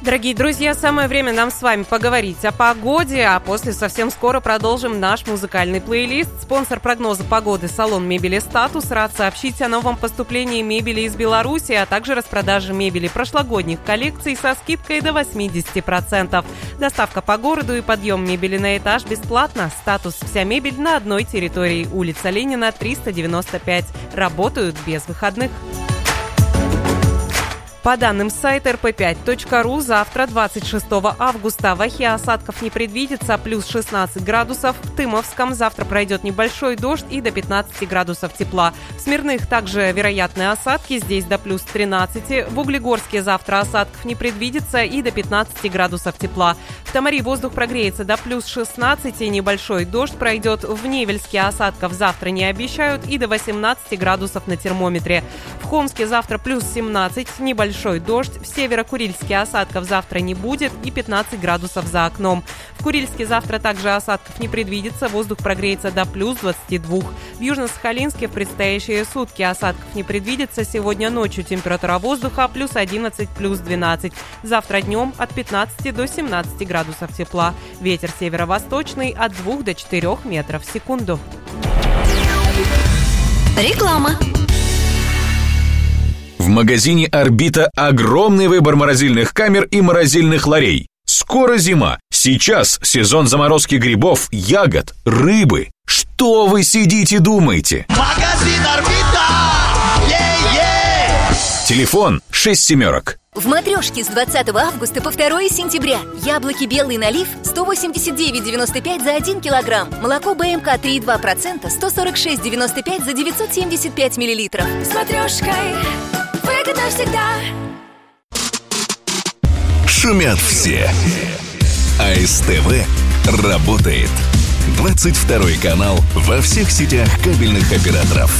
Дорогие друзья, самое время нам с вами поговорить о погоде, а после совсем скоро продолжим наш музыкальный плейлист. Спонсор прогноза погоды — салон мебели «Статус» рад сообщить о новом поступлении мебели из Беларуси, а также распродаже мебели прошлогодних коллекций со скидкой до 80%. Доставка по городу и подъем мебели на этаж бесплатно. «Статус» — вся мебель на одной территории. Улица Ленина, 395. Работают без выходных. По данным сайта rp5.ru, завтра, 26 августа, в Ахе осадков не предвидится, плюс 16 градусов. В Тымовском завтра пройдет небольшой дождь и до 15 градусов тепла. В Смирных также вероятны осадки, здесь до плюс 13. В Углегорске завтра осадков не предвидится и до 15 градусов тепла. В Тамаре воздух прогреется до плюс 16, небольшой дождь пройдет. В Невельске осадков завтра не обещают и до 18 градусов на термометре. В Хомске завтра плюс 17, небольшой дождь. В Северо-Курильске осадков завтра не будет и 15 градусов за окном. В Курильске завтра также осадков не предвидится, воздух прогреется до плюс 22. В Южно-Сахалинске в предстоящие сутки осадков не предвидится. Сегодня ночью температура воздуха плюс 11, плюс 12. Завтра днем от 15 до 17 градусов тепла. Ветер северо-восточный от 2 до 4 метров в секунду. Реклама. В магазине «Орбита» огромный выбор морозильных камер и морозильных ларей. Скоро зима. Сейчас сезон заморозки грибов, ягод, рыбы. Что вы сидите думаете? Магазин «Орбита». Телефон 67. В «Матрешке» с 20 августа по 2 сентября. Яблоки «Белый налив» 189,95 за 1 килограмм. Молоко БМК 3,2% 146,95 за 975 миллилитров. С «Матрешкой» выгодно всегда. Шумят все. А СТВ работает. 22 канал во всех сетях кабельных операторов.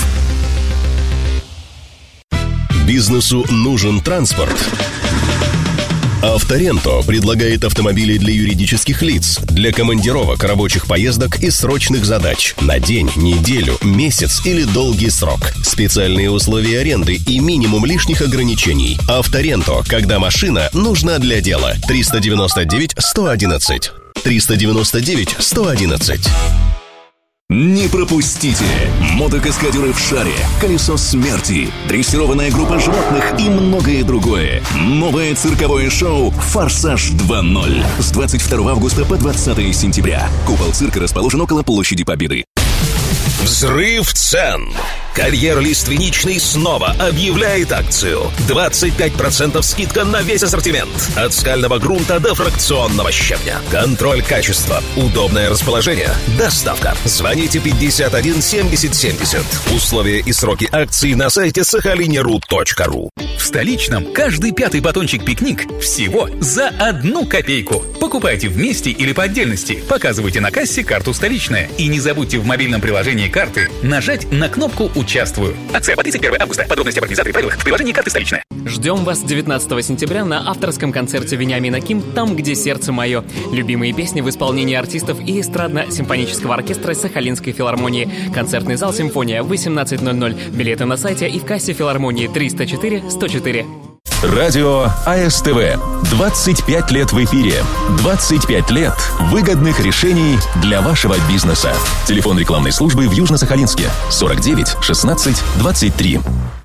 Бизнесу нужен транспорт. Авторенто предлагает автомобили для юридических лиц, для командировок, рабочих поездок и срочных задач на день, неделю, месяц или долгий срок. Специальные условия аренды и минимум лишних ограничений. Авторенто, когда машина нужна для дела. 399-111. 399-111. Не пропустите! Мотокаскадеры в шаре, колесо смерти, дрессированная группа животных и многое другое. Новое цирковое шоу «Форсаж 2.0» с 22 августа по 20 сентября. Купол цирка расположен около площади Победы. Взрыв цен. Карьер Лиственничный снова объявляет акцию. 25% скидка на весь ассортимент. От скального грунта до фракционного щебня. Контроль качества. Удобное расположение. Доставка. Звоните 51 70 70. Условия и сроки акции на сайте sahaline.ru. В Столичном каждый пятый батончик «Пикник» всего за 1 копейку. Покупайте вместе или по отдельности. Показывайте на кассе карту «Столичная». И не забудьте в мобильном приложении карты нажать на кнопку «Участвую». Акция по 31 августа. Подробности об организаторе и правилах в приложении карты «Столичная». Ждем вас 19 сентября на авторском концерте Вениамина Ким «Там, где сердце мое». Любимые песни в исполнении артистов и эстрадно-симфонического оркестра Сахалинской филармонии. Концертный зал «Симфония» в 18:00. Билеты на сайте и в кассе филармонии 304 104. Радио АСТВ. 25 лет в эфире. 25 лет выгодных решений для вашего бизнеса. Телефон рекламной службы в Южно-Сахалинске 49 16 23.